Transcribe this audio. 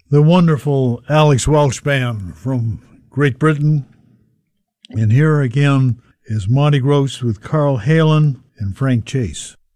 the wonderful Alex Welch Band from Great Britain. And here again is Monty Gross with Carl Halen and Frank Chase.